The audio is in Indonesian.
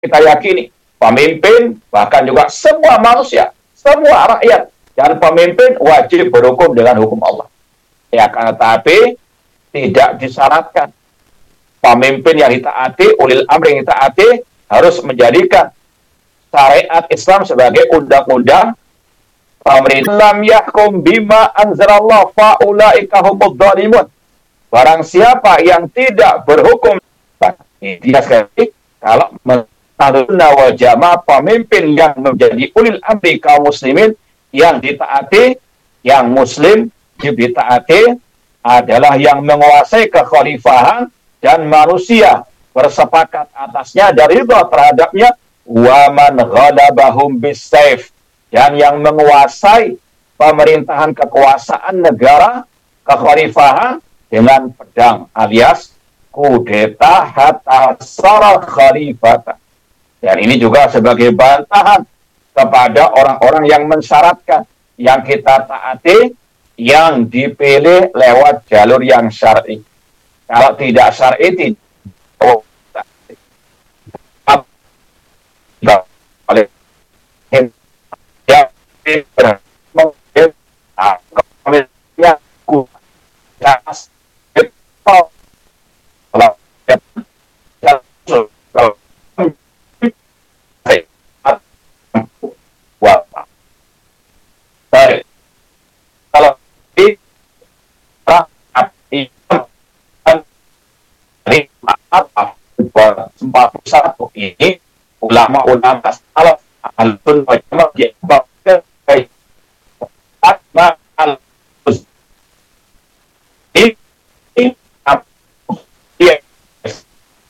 kita yakini pemimpin, bahkan juga semua manusia, semua rakyat dan pemimpin wajib berhukum dengan hukum Allah. Ya, tetapi tidak disyaratkan pemimpin yang ditaati, ulil amri yang ditaati harus menjadikan syariat Islam sebagai undang-undang pemerintah. Lam yahkum bima anzalallah faulaika humudz zalimun. Barang siapa yang tidak berhukum, dia sekali kalau wal jamaah pemimpin yang menjadi ulil amri kaum muslimin yang ditaati, yang muslim ditaati adalah yang menguasai kekhalifahan dan manusia bersepakat atasnya dari ridha terhadapnya, wa man ghalabahum bisayf, dan yang menguasai pemerintahan kekuasaan negara kekhalifahan dengan pedang alias kudeta hatta sara khalifata. Dan ini juga sebagai bantahan kepada orang-orang yang mensyaratkan yang kita taati yang dipilih lewat jalur yang syar'i. Kalau tidak syar'i tidak ini ulama-ulama salaf al-sunnah wal jamaah